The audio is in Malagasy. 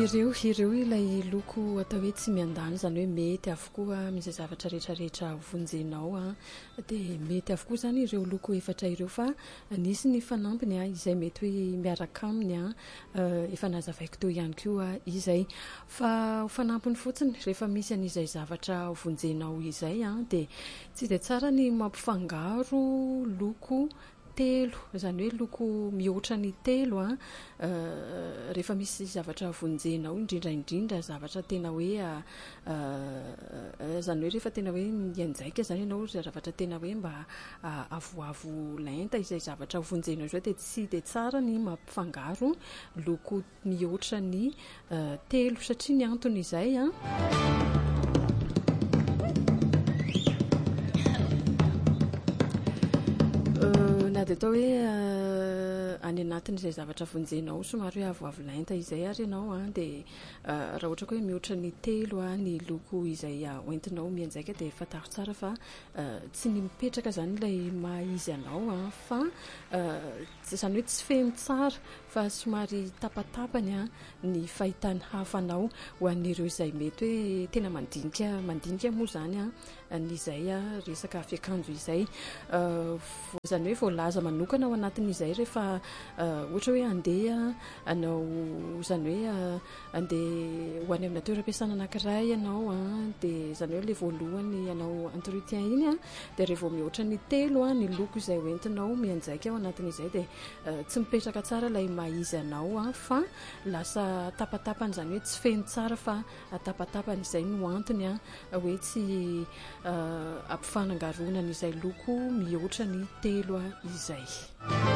ireo ilay loko atao hoe tsy miandany, zany hoe mety avokoa amin'izay zavatra rehetrarehetra vonjenao a, dia mety avokoa zany ireo loko efatra ireo, fa nisy ny fanampiny a izay mety hoe miaraka aminy a, efa nazavaiko teo ihany koa izay, fa ho fanampiny fotsiny rehefa misy an'izay zavatra vonjenao izay a, dia tsy dia tsara ny mampifangaro loko telo, zany hoe loko mihoatra ny telo a, rehefa misy zavatra vonjenao indrindraindrindra zavatra tena hoe zany hoe rehefa tena hoe mianjaika zany ianao zavatra tena hoe mba avoavo lenta izay zavatra vonjenao izao, dia tsy dia tsara ny mampifangaro loko mihoatra ny telo, satria ny antony izay a na dia atao hoe any anatin'izay zavatra vonjenao somary hoe avoavo lenta izay ary ianao a, dia raha ohatra ka hoe mihoatra ny telo a ny loko izay hoentinao mianjaika, dia fantaro tsara fa tsy ny mipetraka zany ilay maha-izy anao a, fa zany hoe tsy feno tsara fa somary tapatapany a ny fahitany hafanao ho an'ireo izay mety hoe tena mandinika moa zany a n'izay a resaka fiakanjo izay, zany hoe voalaza manokana ao anatin'izay rehefa ohatra hoe andeha anao, zany hoe andeha ho any amina toeram-piasana anankiray ianao a, dia zany hoe ilay voalohany ianao entretien iny a, dia rehefa mihoatra ny telo a ny loko izay hoentinao mianjaika ao anatin'izay, dia tsy mipetraka tsara ilay maha-izy anao a, fa lasa tapatapany, zany hoe tsy feno tsara fa tapatapany, izay no antony a hoe tsy ampifanangaroana n'izay loko mihoatra ny telo a izay.